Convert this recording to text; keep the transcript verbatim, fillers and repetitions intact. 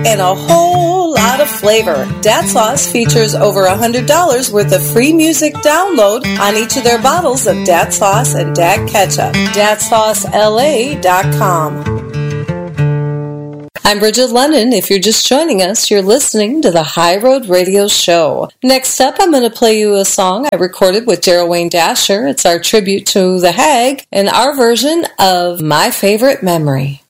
and a whole lot of flavor. Dat Sauce features over one hundred dollars worth of free music download on each of their bottles of Dat Sauce and Dat Ketchup. Dat Sauce L A dot com. I'm Bridget Lennon. If you're just joining us, you're listening to the High Road Radio Show. Next up, I'm going to play you a song I recorded with Daryl Wayne Dasher. It's our tribute to the Hag and our version of My Favorite Memory.